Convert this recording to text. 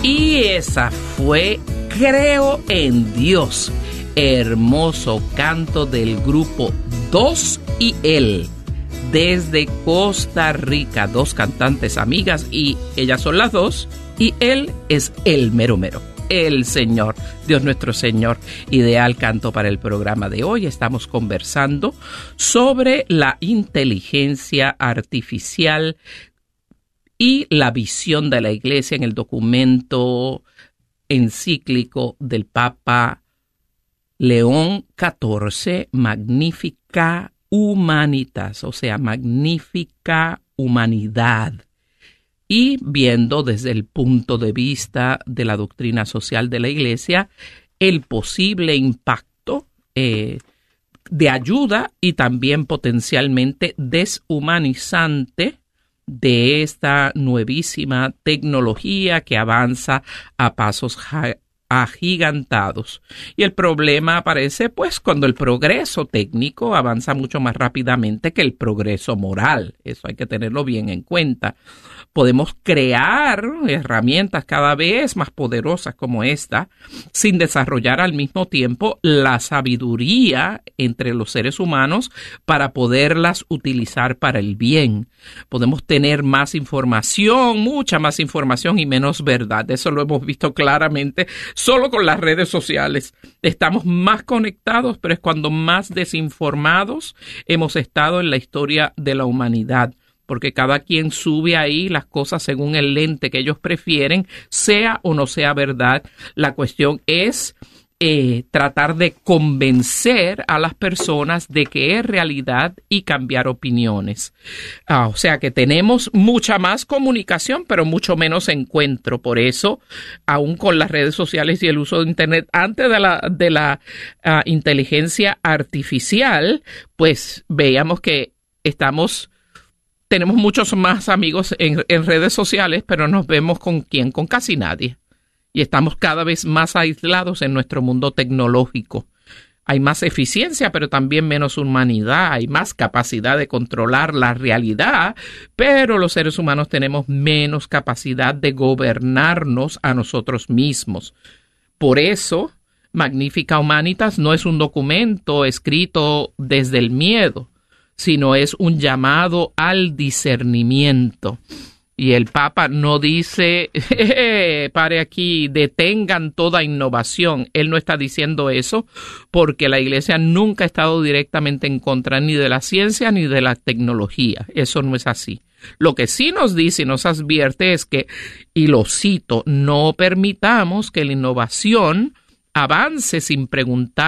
Y esa fue Creo en Dios, hermoso canto del grupo Dos y Él, desde Costa Rica, dos cantantes amigas y ellas son las dos y él es el mero mero, el Señor, Dios nuestro Señor. Ideal canto para el programa de hoy. Estamos conversando sobre la inteligencia artificial y la visión de la Iglesia en el documento encíclico del Papa León XIV, Magnificat Humanitas, o sea, magnífica humanidad. Y viendo desde el punto de vista de la doctrina social de la Iglesia el posible impacto de ayuda y también potencialmente deshumanizante de esta nuevísima tecnología que avanza a pasos agigantados. Y el problema aparece pues cuando el progreso técnico avanza mucho más rápidamente que el progreso moral. Eso hay que tenerlo bien en cuenta. Podemos crear herramientas cada vez más poderosas como esta sin desarrollar al mismo tiempo la sabiduría entre los seres humanos para poderlas utilizar para el bien. Podemos tener más información, mucha más información y menos verdad. Eso lo hemos visto claramente solo con las redes sociales. Estamos más conectados, pero es cuando más desinformados hemos estado en la historia de la humanidad. Porque cada quien sube ahí las cosas según el lente que ellos prefieren, sea o no sea verdad. La cuestión es tratar de convencer a las personas de que es realidad y cambiar opiniones. O sea que tenemos mucha más comunicación, pero mucho menos encuentro. Por eso, aún con las redes sociales y el uso de Internet, antes de la inteligencia artificial, pues veíamos que tenemos muchos más amigos en redes sociales, pero nos vemos con casi nadie. Y estamos cada vez más aislados en nuestro mundo tecnológico. Hay más eficiencia, pero también menos humanidad. Hay más capacidad de controlar la realidad, pero los seres humanos tenemos menos capacidad de gobernarnos a nosotros mismos. Por eso, Magnificat Humanitas no es un documento escrito desde el miedo, sino es un llamado al discernimiento. Y el Papa no dice, pare aquí, detengan toda innovación. Él no está diciendo eso porque la Iglesia nunca ha estado directamente en contra ni de la ciencia ni de la tecnología. Eso no es así. Lo que sí nos dice y nos advierte es que, y lo cito, no permitamos que la innovación avance sin preguntar